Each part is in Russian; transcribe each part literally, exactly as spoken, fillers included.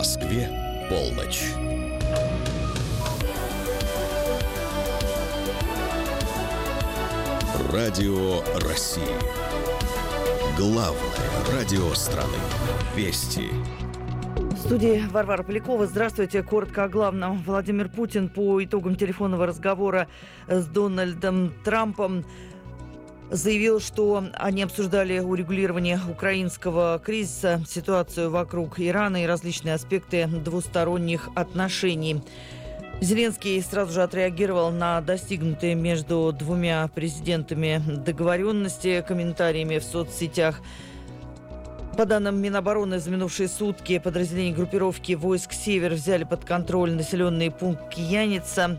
Москве полночь. Радио России. Главное радио страны. Вести. В студии Варвара Полякова. Здравствуйте. Коротко о главном. Владимир Путин по итогам телефонного разговора с Дональдом Трампом заявил, что они обсуждали урегулирование украинского кризиса, ситуацию вокруг Ирана и различные аспекты двусторонних отношений. Зеленский сразу же отреагировал на достигнутые между двумя президентами договоренности комментариями в соцсетях. По данным Минобороны, за минувшие сутки подразделения группировки войск «Север» взяли под контроль населенный пункт Кияница.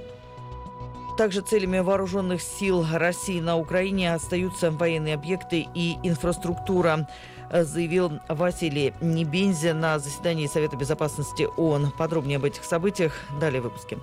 Также целями вооруженных сил России на Украине остаются военные объекты и инфраструктура, заявил Василий Небензя на заседании Совета безопасности ООН. Подробнее об этих событиях далее в выпуске.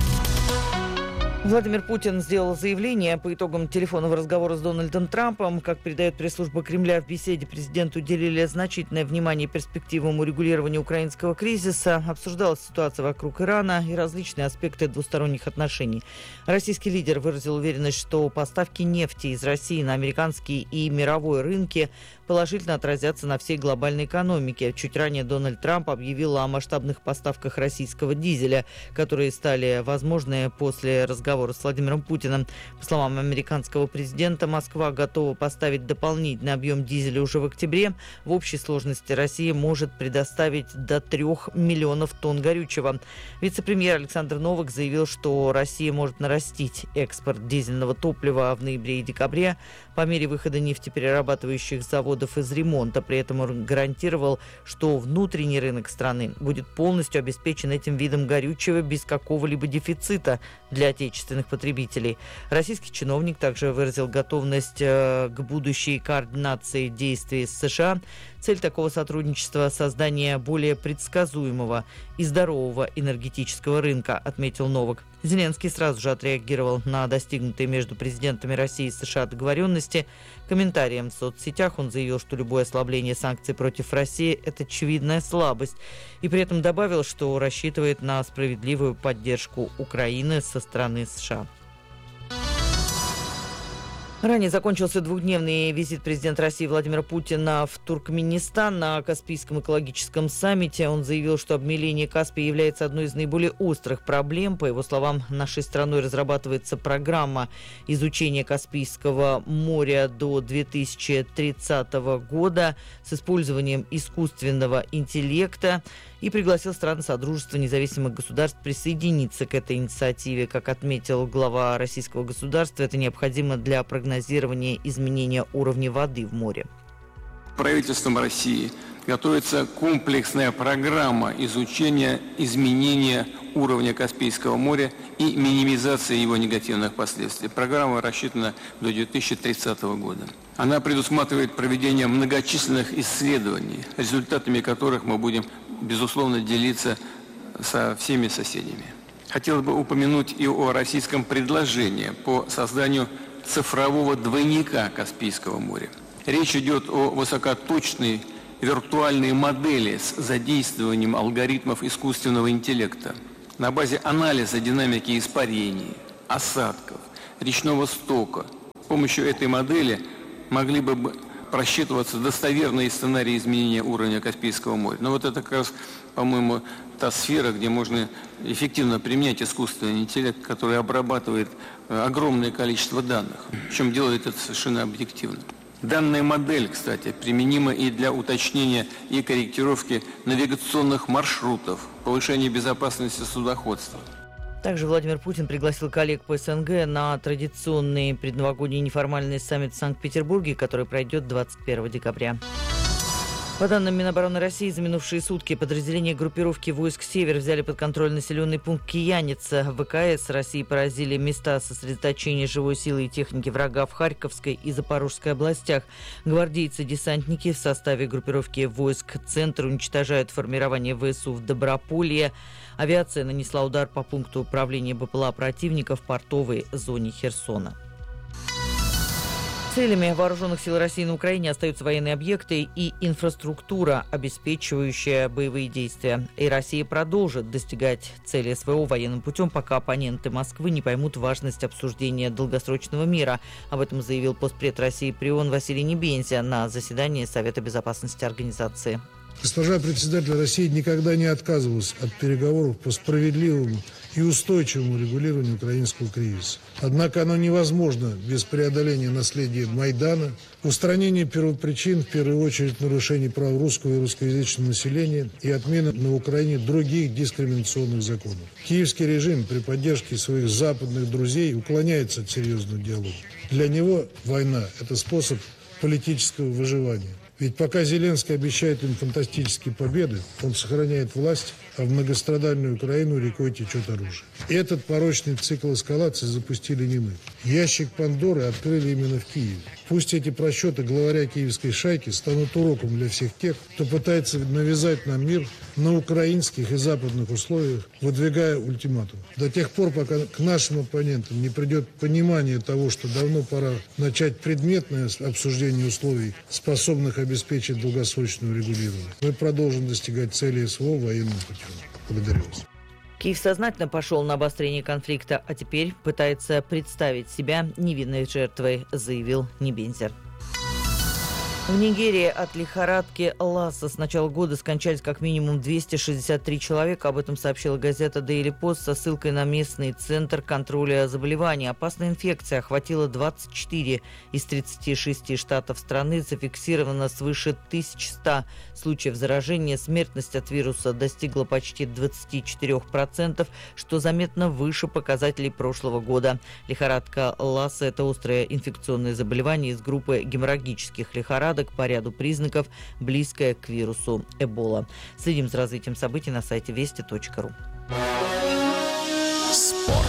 Владимир Путин сделал заявление по итогам телефонного разговора с Дональдом Трампом. Как передает пресс-служба Кремля, в беседе президенту уделили значительное внимание перспективам урегулирования украинского кризиса. Обсуждалась ситуация вокруг Ирана и различные аспекты двусторонних отношений. Российский лидер выразил уверенность, что поставки нефти из России на американские и мировой рынки положительно отразятся на всей глобальной экономике. Чуть ранее Дональд Трамп объявил о масштабных поставках российского дизеля, которые стали возможны после разговора с Владимиром Путиным. По словам американского президента, Москва готова поставить дополнительный объем дизеля уже в октябре. В общей сложности Россия может предоставить до трех миллионов тонн горючего. Вице-премьер Александр Новак заявил, что Россия может нарастить экспорт дизельного топлива в ноябре и декабре по мере выхода нефтеперерабатывающих заводов из ремонта. При этом он гарантировал, что внутренний рынок страны будет полностью обеспечен этим видом горючего без какого-либо дефицита для отечественных потребителей. Российский чиновник также выразил готовность к будущей координации действий с США. Цель такого сотрудничества – создание более предсказуемого и здорового энергетического рынка, отметил Новак. Зеленский сразу же отреагировал на достигнутые между президентами России и США договоренности. Комментарием в соцсетях он заявил, что любое ослабление санкций против России – это очевидная слабость. И при этом добавил, что рассчитывает на справедливую поддержку Украины со стороны США. Ранее закончился двухдневный визит президента России Владимира Путина в Туркменистан на Каспийском экологическом саммите. Он заявил, что обмеление Каспия является одной из наиболее острых проблем. По его словам, нашей страной разрабатывается программа изучения Каспийского моря до две тысячи тридцатого года с использованием искусственного интеллекта и пригласил страны Содружества независимых государств присоединиться к этой инициативе. Как отметил глава российского государства, это необходимо для прогнозирования изменения уровня воды в море. Правительством России готовится комплексная программа изучения изменения уровня Каспийского моря и минимизации его негативных последствий. Программа рассчитана до две тысячи тридцатого года. Она предусматривает проведение многочисленных исследований, результатами которых мы будем, безусловно, делиться со всеми соседями. Хотелось бы упомянуть и о российском предложении по созданию цифрового двойника Каспийского моря. Речь идет о высокоточной виртуальной модели с задействованием алгоритмов искусственного интеллекта на базе анализа динамики испарений, осадков, речного стока. С помощью этой модели могли бы просчитываться достоверные сценарии изменения уровня Каспийского моря. Но вот это как раз, по-моему, та сфера, где можно эффективно применять искусственный интеллект, который обрабатывает огромное количество данных. Причем делает это совершенно объективно. Данная модель, кстати, применима и для уточнения и корректировки навигационных маршрутов, повышения безопасности судоходства. Также Владимир Путин пригласил коллег по СНГ на традиционный предновогодний неформальный саммит в Санкт-Петербурге, который пройдет двадцать первого декабря. По данным Минобороны России, за минувшие сутки подразделения группировки войск «Север» взяли под контроль населенный пункт Кияница. В ВКС России поразили места сосредоточения живой силы и техники врага в Харьковской и Запорожской областях. Гвардейцы-десантники в составе группировки войск «Центр» уничтожают формирование ВСУ в Доброполье. Авиация нанесла удар по пункту управления БПЛА противника в портовой зоне Херсона. Целями вооруженных сил России на Украине остаются военные объекты и инфраструктура, обеспечивающая боевые действия. И Россия продолжит достигать цели СВО военным путем, пока оппоненты Москвы не поймут важность обсуждения долгосрочного мира. Об этом заявил постпред России при ООН Василий Небензя на заседании Совета безопасности организации. Госпожа председатель России никогда не отказывалась от переговоров по справедливому и устойчивому регулированию украинского кризиса. Однако оно невозможно без преодоления наследия Майдана, устранения первопричин, в первую очередь нарушений прав русского и русскоязычного населения и отмены на Украине других дискриминационных законов. Киевский режим при поддержке своих западных друзей уклоняется от серьезного диалога. Для него война – это способ политического выживания. Ведь пока Зеленский обещает им фантастические победы, он сохраняет власть, а в многострадальную Украину рекой течет оружие. И этот порочный цикл эскалации запустили не мы. Ящик Пандоры открыли именно в Киеве. Пусть эти просчеты главаря киевской шайки станут уроком для всех тех, кто пытается навязать нам мир на украинских и западных условиях, выдвигая ультиматум. До тех пор, пока к нашим оппонентам не придет понимание того, что давно пора начать предметное обсуждение условий, способных обеспечить долгосрочное регулирование, мы продолжим достигать цели СВО военным путем. Благодарю вас. Киев сознательно пошел на обострение конфликта, а теперь пытается представить себя невинной жертвой, заявил Небензя. В Нигерии от лихорадки Ласса с начала года скончались как минимум двести шестьдесят три человека. Об этом сообщила газета Daily Post со ссылкой на местный центр контроля заболеваний. Опасная инфекция охватила двадцать четыре из тридцати шести штатов страны. Зафиксировано свыше тысячи ста случаев заражения. Смертность от вируса достигла почти двадцати четырёх процентов, что заметно выше показателей прошлого года. Лихорадка Ласса – это острое инфекционное заболевание из группы геморрагических лихорадок по ряду признаков, близкое к вирусу Эбола. Следим за развитием событий на сайте вести точка ру. Спорт.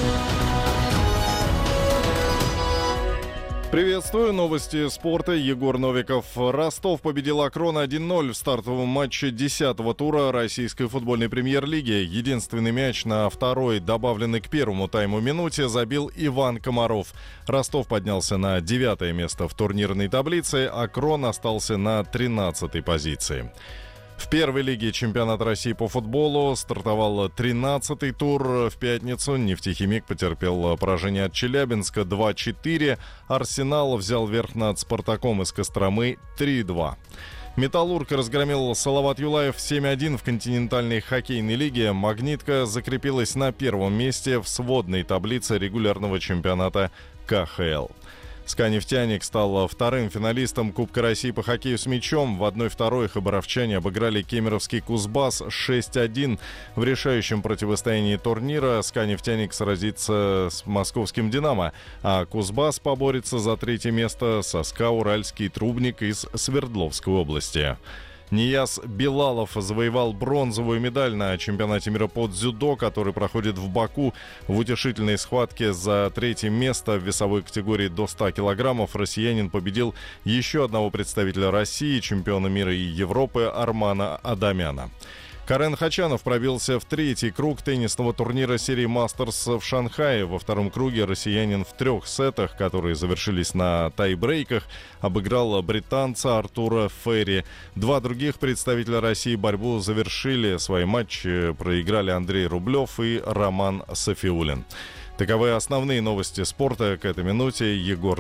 Приветствую. Новости спорта. Егор Новиков. Ростов победил Акрон один ноль в стартовом матче десятого тура российской футбольной премьер-лиги. Единственный мяч на второй, добавленный к первому тайму минуте, забил Иван Комаров. Ростов поднялся на девятое место в турнирной таблице, Акрон остался на тринадцатой позиции. В первой лиге чемпионата России по футболу стартовал тринадцатый тур. В пятницу «Нефтехимик» потерпел поражение от Челябинска два четыре. «Арсенал» взял верх над «Спартаком» из Костромы три два. «Металлург» разгромил «Салават Юлаев» семь один в континентальной хоккейной лиге. «Магнитка» закрепилась на первом месте в сводной таблице регулярного чемпионата ка ха эл. «СКА-Нефтяник» стал вторым финалистом Кубка России по хоккею с мячом. В одной второй хабаровчане обыграли кемеровский «Кузбасс» шесть один. В решающем противостоянии турнира «СКА-Нефтяник» сразится с московским «Динамо», а «Кузбасс» поборется за третье место со СКА «Уральский трубник» из Свердловской области. Нияз Билалов завоевал бронзовую медаль на чемпионате мира по дзюдо, который проходит в Баку. В утешительной схватке за третье место в весовой категории до ста килограммов россиянин победил еще одного представителя России, чемпиона мира и Европы Армана Адамяна. Карен Хачанов пробился в третий круг теннисного турнира серии «Мастерс» в Шанхае. Во втором круге россиянин в трех сетах, которые завершились на тайбрейках, обыграл британца Артура Ферри. Два других представителя России борьбу завершили. Свои матчи проиграли Андрей Рублев и Роман Сафиуллин. Таковы основные новости спорта к этой минуте. Егор